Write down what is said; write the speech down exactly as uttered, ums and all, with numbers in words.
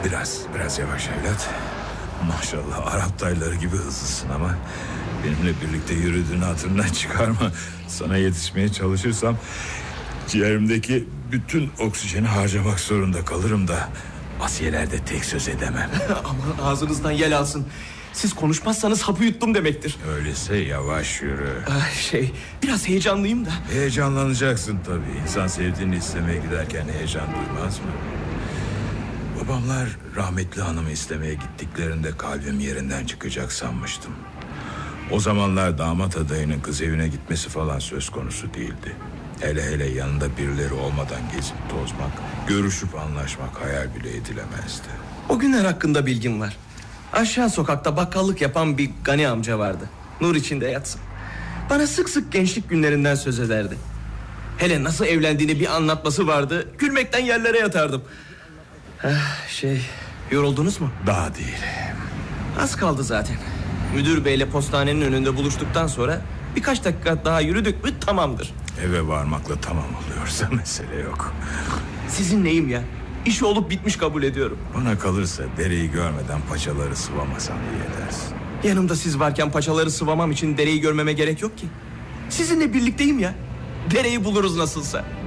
Biraz, biraz yavaş evlat. Maşallah Arap tayları gibi hızlısın ama benimle birlikte yürüdüğünü hatırından çıkarma. Sana yetişmeye çalışırsam ciğerimdeki bütün oksijeni harcamak zorunda kalırım da Asiye'lerde tek söz edemem. Aman ağzınızdan yel alsın. Siz konuşmazsanız hapı yuttum demektir. Öyleyse yavaş yürü. Ay şey, biraz heyecanlıyım da. Heyecanlanacaksın tabii. İnsan sevdiğini istemeye giderken heyecan duymaz mı? Babamlar rahmetli hanımı istemeye gittiklerinde kalbim yerinden çıkacak sanmıştım. O zamanlar damat adayının kız evine gitmesi falan söz konusu değildi. Hele hele yanında birileri olmadan gezip tozmak, görüşüp anlaşmak hayal bile edilemezdi. O günler hakkında bilgim var. Aşağı sokakta bakkallık yapan bir Gani amca vardı. Nur içinde yatsın. Bana sık sık gençlik günlerinden söz ederdi. Hele nasıl evlendiğini bir anlatması vardı. Gülmekten yerlere yatardım. Ah, şey, yoruldunuz mu? Daha değil. Az kaldı zaten. Müdür beyle postanenin önünde buluştuktan sonra birkaç dakika daha yürüdük mü tamamdır. Eve varmakla tamam oluyorsa mesele yok. Sizin neyim ya? İşi olup bitmiş kabul ediyorum. Bana kalırsa dereyi görmeden paçaları sıvamasan iyi edersin. Yanımda siz varken paçaları sıvamam için dereyi görmeme gerek yok ki. Sizinle birlikteyim ya. Dereyi buluruz nasılsa.